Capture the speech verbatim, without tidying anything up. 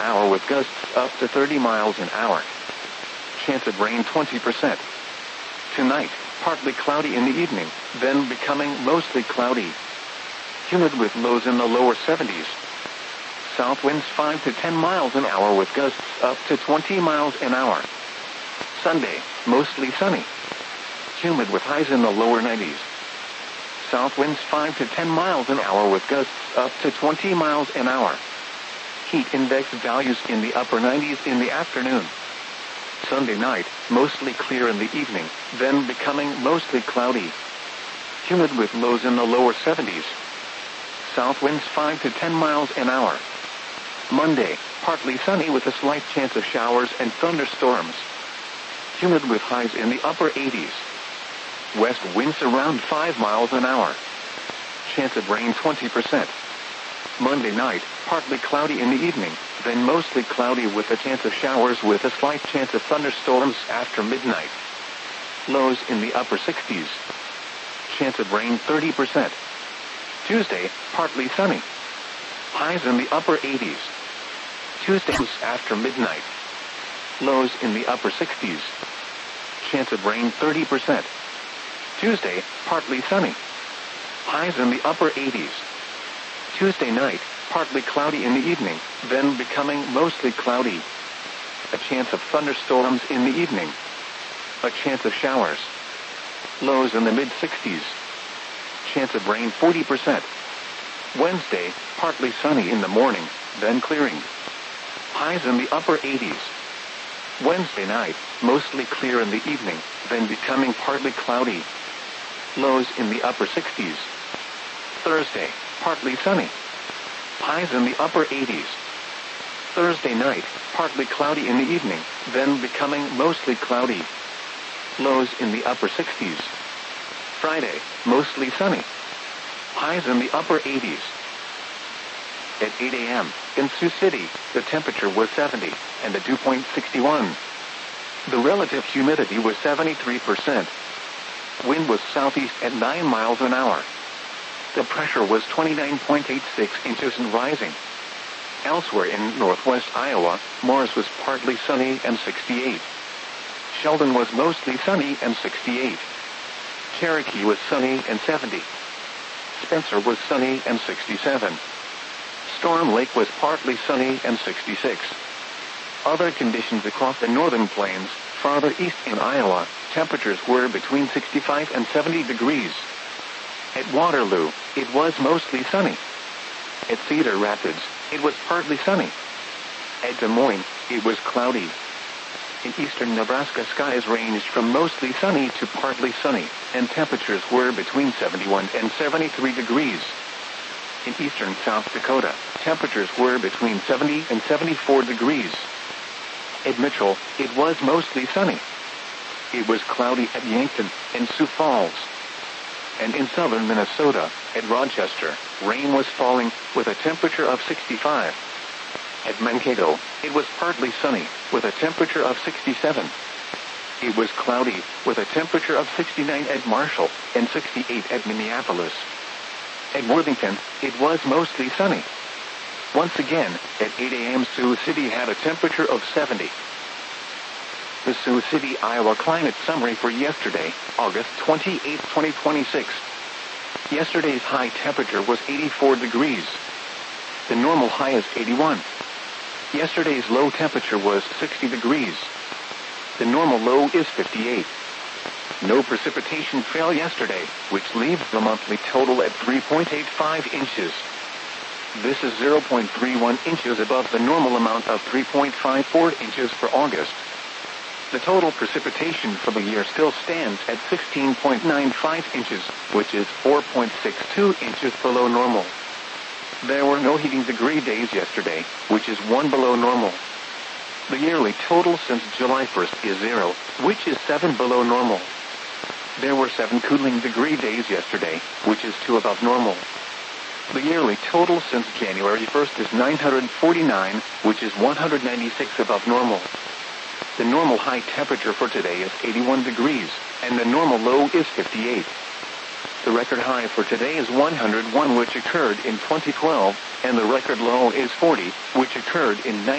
hour with gusts up to thirty miles an hour. Chance of rain twenty percent. Tonight, partly cloudy in the evening, then becoming mostly cloudy. Humid with lows in the lower seventies. South winds five to ten miles an hour with gusts up to twenty miles an hour. Sunday, mostly sunny. Humid with highs in the lower nineties. South winds five to ten miles an hour with gusts up to twenty miles an hour. Heat index values in the upper nineties in the afternoon. Sunday night, mostly clear in the evening, then becoming mostly cloudy. Humid with lows in the lower seventies. South winds five to ten miles an hour. Monday, partly sunny with a slight chance of showers and thunderstorms. Humid with highs in the upper eighties. West winds around five miles an hour. Chance of rain twenty percent. Monday night, partly cloudy in the evening, then mostly cloudy with a chance of showers with a slight chance of thunderstorms after midnight. Lows in the upper sixties. Chance of rain thirty percent. Tuesday, partly sunny. Highs in the upper eighties. Tuesday after midnight. Lows in the upper sixties. Chance of rain thirty percent. Tuesday, partly sunny. Highs in the upper eighties. Tuesday night, partly cloudy in the evening, then becoming mostly cloudy. A chance of thunderstorms in the evening. A chance of showers. Lows in the mid-sixties. Chance of rain forty percent. Wednesday, partly sunny in the morning, then clearing. Highs in the upper eighties. Wednesday night, mostly clear in the evening, then becoming partly cloudy. Lows in the upper sixties. Thursday, partly sunny. Highs in the upper eighties. Thursday night, partly cloudy in the evening, then becoming mostly cloudy. Lows in the upper sixties. Friday, mostly sunny. Highs in the upper eighties. At eight a.m., in Sioux City, the temperature was seventy, and the dew point sixty-one. The relative humidity was seventy-three percent. Wind was southeast at nine miles an hour. The pressure was twenty-nine point eight six inches and rising. Elsewhere in northwest Iowa, Morris was partly sunny and sixty-eight. Sheldon was mostly sunny and sixty-eight. Cherokee was sunny and seventy. Spencer was sunny and sixty-seven. Storm Lake was partly sunny and sixty-six. Other conditions across the northern plains, farther east in Iowa, temperatures were between sixty-five and seventy degrees. At Waterloo, it was mostly sunny. At Cedar Rapids, it was partly sunny. At Des Moines, it was cloudy. In eastern Nebraska, skies ranged from mostly sunny to partly sunny, and temperatures were between seventy-one and seventy-three degrees. In eastern South Dakota, temperatures were between seventy and seventy-four degrees. At Mitchell, it was mostly sunny. It was cloudy at Yankton and Sioux Falls. And in southern Minnesota, at Rochester, rain was falling with a temperature of sixty-five. At Mankato, it was partly sunny with a temperature of sixty-seven. It was cloudy with a temperature of sixty-nine at Marshall and sixty-eight at Minneapolis. At Worthington, it was mostly sunny. Once again, at eight a.m. Sioux City had a temperature of seventy. The Sioux City, Iowa climate summary for yesterday, August twenty-eighth, twenty twenty-six. Yesterday's high temperature was eighty-four degrees. The normal high is eighty-one. Yesterday's low temperature was sixty degrees. The normal low is fifty-eight. No precipitation fell yesterday, which leaves the monthly total at three point eight five inches. This is zero point three one inches above the normal amount of three point five four inches for August. The total precipitation for the year still stands at sixteen point nine five inches, which is four point six two inches below normal. There were no heating degree days yesterday, which is one below normal. The yearly total since July first is zero, which is seven below normal. There were seven cooling degree days yesterday, which is two above normal. The yearly total since January first is nine hundred forty-nine, which is one hundred ninety-six above normal. The normal high temperature for today is eighty-one degrees, and the normal low is fifty-eight. The record high for today is one hundred one, which occurred in twenty twelve, and the record low is forty, which occurred in nineteen